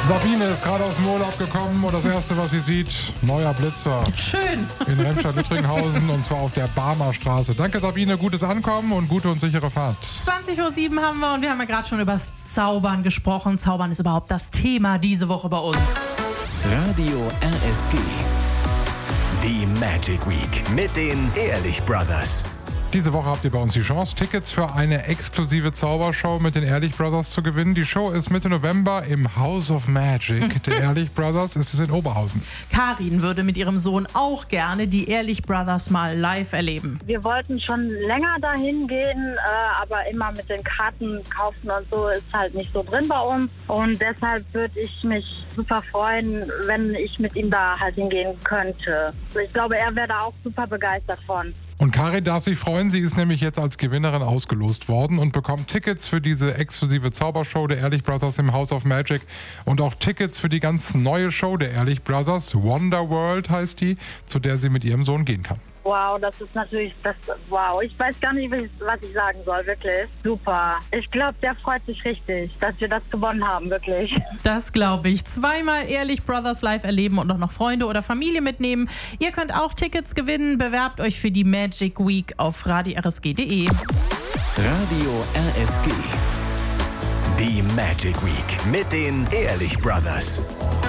Sabine ist gerade aus dem Urlaub gekommen und das Erste, was sie sieht, neuer Blitzer. Schön. In Remscheid-Lüttringhausen und zwar auf der Barmer Straße. Danke Sabine, gutes Ankommen und gute und sichere Fahrt. 20:07 haben wir und wir haben ja gerade schon über das Zaubern gesprochen. Zaubern ist überhaupt das Thema diese Woche bei uns. Radio RSG. Die Magic Week mit den Ehrlich Brothers. Diese Woche habt ihr bei uns die Chance, Tickets für eine exklusive Zaubershow mit den Ehrlich Brothers zu gewinnen. Die Show ist Mitte November im House of Magic der Ehrlich Brothers. Es ist in Oberhausen. Karin würde mit ihrem Sohn auch gerne die Ehrlich Brothers mal live erleben. Wir wollten schon länger dahin gehen, aber immer mit den Karten kaufen und so ist halt nicht so drin bei uns. Und deshalb würde ich mich super freuen, wenn ich mit ihm da halt hingehen könnte. Ich glaube, er wäre da auch super begeistert von. Und Karin darf sich freuen, sie ist nämlich jetzt als Gewinnerin ausgelost worden und bekommt Tickets für diese exklusive Zaubershow der Ehrlich Brothers im House of Magic und auch Tickets für die ganz neue Show der Ehrlich Brothers, Wonder World heißt die, zu der sie mit ihrem Sohn gehen kann. Wow, das ist natürlich wow. Ich weiß gar nicht, was ich sagen soll, wirklich. Super. Ich glaube, der freut sich richtig, dass wir das gewonnen haben, wirklich. Das glaube ich. Zweimal Ehrlich Brothers live erleben und auch noch Freunde oder Familie mitnehmen. Ihr könnt auch Tickets gewinnen. Bewerbt euch für die Magic Week auf radiorsg.de. Radio RSG. Die Magic Week mit den Ehrlich Brothers.